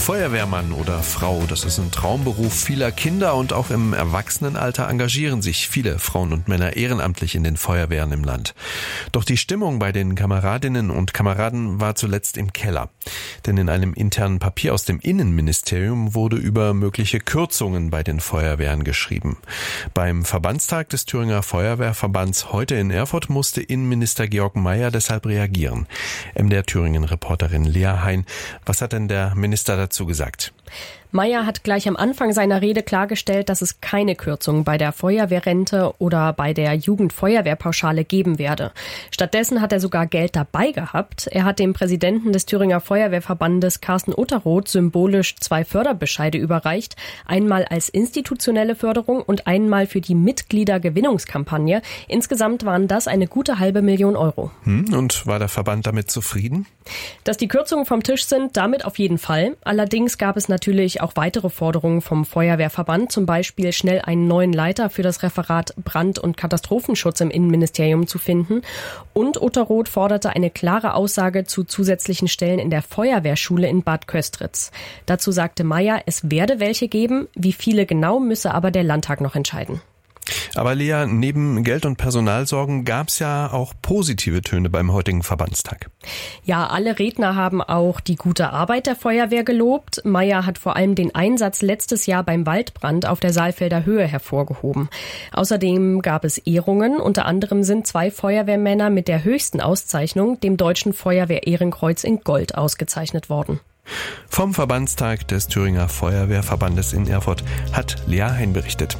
Feuerwehrmann oder Frau, das ist ein Traumberuf vieler Kinder und auch im Erwachsenenalter engagieren sich viele Frauen und Männer ehrenamtlich in den Feuerwehren im Land. Doch die Stimmung bei den Kameradinnen und Kameraden war zuletzt im Keller. Denn in einem internen Papier aus dem Innenministerium wurde über mögliche Kürzungen bei den Feuerwehren geschrieben. Beim Verbandstag des Thüringer Feuerwehrverbands heute in Erfurt musste Innenminister Georg Mayer deshalb reagieren. MDR Thüringen-Reporterin Lea Hein, was hat denn der Minister dazu gesagt? Mayer hat gleich am Anfang seiner Rede klargestellt, dass es keine Kürzung bei der Feuerwehrrente oder bei der Jugendfeuerwehrpauschale geben werde. Stattdessen hat er sogar Geld dabei gehabt. Er hat dem Präsidenten des Thüringer Feuerwehrverbandes Carsten Utterroth symbolisch 2 Förderbescheide überreicht. Einmal als institutionelle Förderung und einmal für die Mitgliedergewinnungskampagne. Insgesamt waren das eine gute $500.000 Euro. Und war der Verband damit zufrieden? Dass die Kürzungen vom Tisch sind, damit auf jeden Fall. Allerdings gab es natürlich auch weitere Forderungen vom Feuerwehrverband, zum Beispiel schnell einen neuen Leiter für das Referat Brand- und Katastrophenschutz im Innenministerium zu finden. Und Utterroth forderte eine klare Aussage zu zusätzlichen Stellen in der Feuerwehrschule in Bad Köstritz. Dazu sagte Mayer, es werde welche geben, wie viele genau müsse aber der Landtag noch entscheiden. Aber Lea, neben Geld- und Personalsorgen gab es ja auch positive Töne beim heutigen Verbandstag. Ja, alle Redner haben auch die gute Arbeit der Feuerwehr gelobt. Mayer hat vor allem den Einsatz letztes Jahr beim Waldbrand auf der Saalfelder Höhe hervorgehoben. Außerdem gab es Ehrungen. Unter anderem sind 2 Feuerwehrmänner mit der höchsten Auszeichnung, dem Deutschen Feuerwehr-Ehrenkreuz in Gold, ausgezeichnet worden. Vom Verbandstag des Thüringer Feuerwehrverbandes in Erfurt hat Lea Hein berichtet.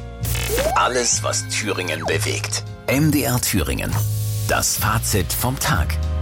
Alles, was Thüringen bewegt. MDR Thüringen. Das Fazit vom Tag.